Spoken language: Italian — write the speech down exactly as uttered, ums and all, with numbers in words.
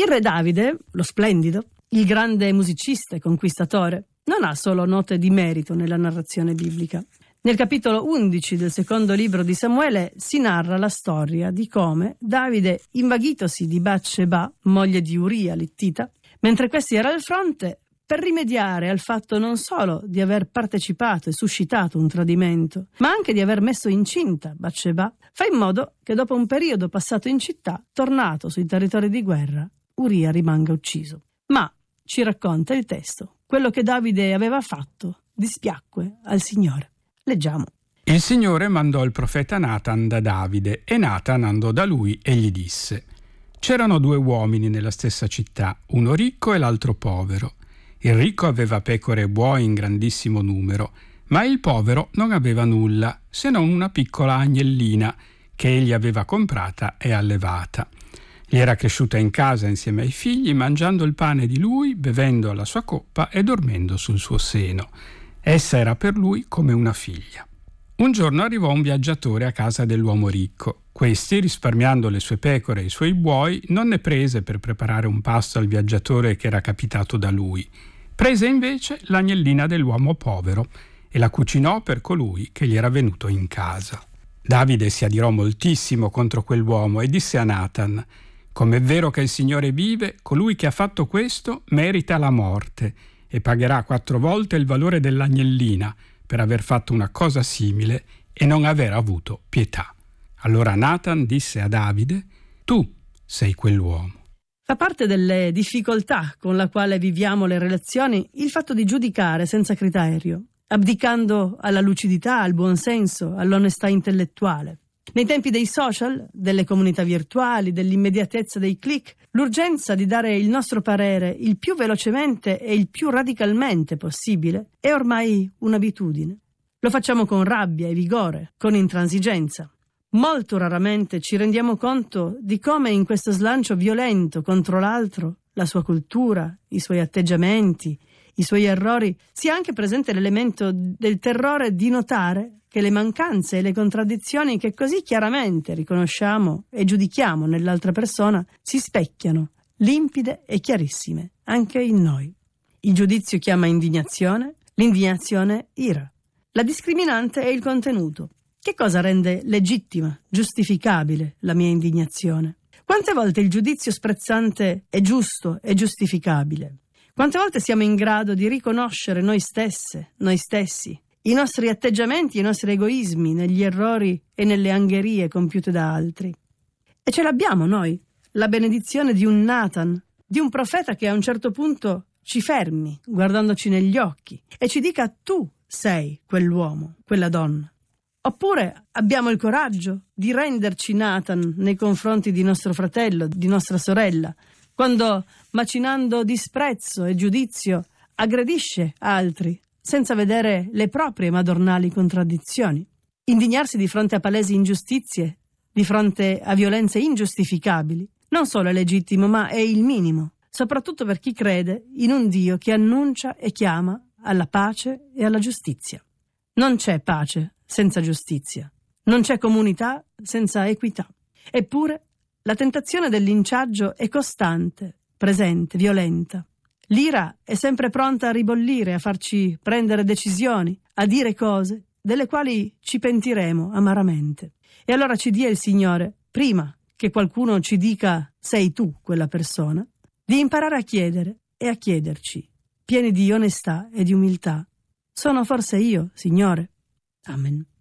Il re Davide, lo splendido, il grande musicista e conquistatore, non ha solo note di merito nella narrazione biblica. Nel capitolo undici del secondo libro di Samuele si narra la storia di come Davide, invaghitosi di Batsheba, moglie di Uria l'Ittita, mentre questi era al fronte, per rimediare al fatto non solo di aver partecipato e suscitato un tradimento, ma anche di aver messo incinta Batsheba, fa in modo che dopo un periodo passato in città, tornato sui territori di guerra, Uria rimanga ucciso. Ma, ci racconta il testo, quello che Davide aveva fatto dispiacque al Signore. Leggiamo. Il Signore mandò il profeta Natan da Davide e Natan andò da lui e gli disse: c'erano due uomini nella stessa città, uno ricco e l'altro povero. Il ricco aveva pecore e buoi in grandissimo numero, ma il povero non aveva nulla, se non una piccola agnellina che egli aveva comprata e allevata. Gli era cresciuta in casa insieme ai figli, mangiando il pane di lui, bevendo alla sua coppa e dormendo sul suo seno. Essa era per lui come una figlia. Un giorno arrivò un viaggiatore a casa dell'uomo ricco. Questi, risparmiando le sue pecore e i suoi buoi, non ne prese per preparare un pasto al viaggiatore che era capitato da lui. Prese invece l'agnellina dell'uomo povero e la cucinò per colui che gli era venuto in casa. Davide si adirò moltissimo contro quell'uomo e disse a Natan: «Com'è vero che il Signore vive, colui che ha fatto questo merita la morte e pagherà quattro volte il valore dell'agnellina per aver fatto una cosa simile e non aver avuto pietà». Allora Natan disse a Davide: «Tu sei quell'uomo». Fa parte delle difficoltà con la quale viviamo le relazioni il fatto di giudicare senza criterio, abdicando alla lucidità, al buonsenso, all'onestà intellettuale. Nei tempi dei social, delle comunità virtuali, dell'immediatezza dei click, l'urgenza di dare il nostro parere il più velocemente e il più radicalmente possibile è ormai un'abitudine. Lo facciamo con rabbia e vigore, con intransigenza. Molto raramente ci rendiamo conto di come in questo slancio violento contro l'altro, la sua cultura, i suoi atteggiamenti, i suoi errori, sia anche presente l'elemento del terrore di notare che le mancanze e le contraddizioni che così chiaramente riconosciamo e giudichiamo nell'altra persona si specchiano, limpide e chiarissime, anche in noi. Il giudizio chiama indignazione, l'indignazione ira. La discriminante è il contenuto. Che cosa rende legittima, giustificabile la mia indignazione? Quante volte il giudizio sprezzante è giusto e giustificabile? Quante volte siamo in grado di riconoscere noi stesse, noi stessi, i nostri atteggiamenti e i nostri egoismi negli errori e nelle angherie compiute da altri? E ce l'abbiamo noi, la benedizione di un Natan, di un profeta che a un certo punto ci fermi, guardandoci negli occhi, e ci dica: tu sei quell'uomo, quella donna. Oppure abbiamo il coraggio di renderci Natan nei confronti di nostro fratello, di nostra sorella, quando, macinando disprezzo e giudizio, aggredisce altri senza vedere le proprie madornali contraddizioni. Indignarsi di fronte a palesi ingiustizie, di fronte a violenze ingiustificabili, non solo è legittimo, ma è il minimo, soprattutto per chi crede in un Dio che annuncia e chiama alla pace e alla giustizia. Non c'è pace senza giustizia. Non c'è comunità senza equità. Eppure la tentazione del linciaggio è costante, presente, violenta. L'ira è sempre pronta a ribollire, a farci prendere decisioni, a dire cose delle quali ci pentiremo amaramente. E allora ci dia il Signore, prima che qualcuno ci dica sei tu quella persona, di imparare a chiedere e a chiederci, pieni di onestà e di umiltà: sono forse io, Signore? Amen.